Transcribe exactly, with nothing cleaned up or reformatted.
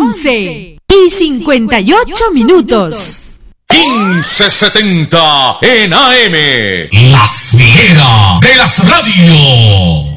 once y cincuenta y ocho minutos. quince setenta en A M. La fiera de las radios.